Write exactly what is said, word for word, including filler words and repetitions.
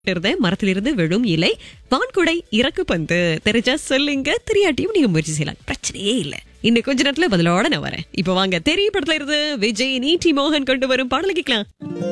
இருந்தேன். மரத்திலிருந்து விழும் இலை, வான்குடை, இறக்கு பந்து. தெரிஞ்சா சொல்லுங்க, தெரியாட்டியும் நீங்க முயற்சி செய்யலாம், பிரச்சனையே இல்ல. இன்னும் கொஞ்ச நேரத்துல பதிலோட நான் வரேன். இப்ப வாங்க, தெரிய படத்துல இருந்து விஜய் நீட்டி மோகன் கொண்டு வரும் பாடலை கேட்கலாம்.